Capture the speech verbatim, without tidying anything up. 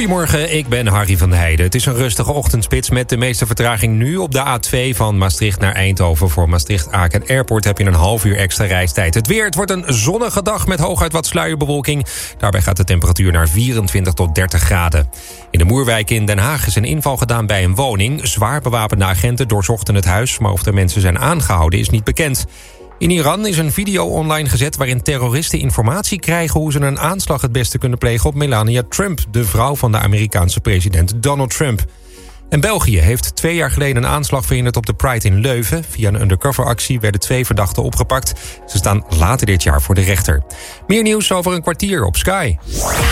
Goedemorgen, ik ben Harry van der Heijden. Het is een rustige ochtendspits met de meeste vertraging nu op de A twee van Maastricht naar Eindhoven. Voor Maastricht-Aken Airport heb je een half uur extra reistijd. Het weer, het wordt een zonnige dag met hooguit wat sluierbewolking. Daarbij gaat de temperatuur naar vierentwintig tot dertig graden. In de Moerwijk in Den Haag is een inval gedaan bij een woning. Zwaar bewapende agenten doorzochten het huis, maar of de mensen zijn aangehouden is niet bekend. In Iran is een video online gezet waarin terroristen informatie krijgen hoe ze een aanslag het beste kunnen plegen op Melania Trump, de vrouw van de Amerikaanse president Donald Trump. En België heeft twee jaar geleden een aanslag verhinderd op de Pride in Leuven. Via een undercoveractie werden twee verdachten opgepakt. Ze staan later dit jaar voor de rechter. Meer nieuws over een kwartier op Sky.